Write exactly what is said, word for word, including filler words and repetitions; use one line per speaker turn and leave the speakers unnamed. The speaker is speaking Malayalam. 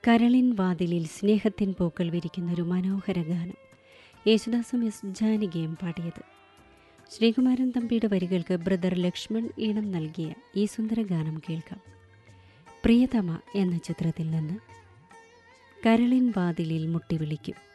കരളിൻ വാതിലിൽ സ്നേഹത്തിൻ പൂക്കൾ വിരിക്കുന്നൊരു മനോഹര ഗാനം. യേശുദാസും എസ് ജാനകിയും പാടിയത്. ശ്രീകുമാരൻ തമ്പിയുടെ വരികൾക്ക് ബ്രദർ ലക്ഷ്മൺ ഈണം നൽകിയ ഈ സുന്ദര ഗാനം കേൾക്കാം. പ്രിയതമ എന്ന ചിത്രത്തിൽ നിന്ന് കരളിൻ വാതിലിൽ മുട്ടി വിളിക്കും.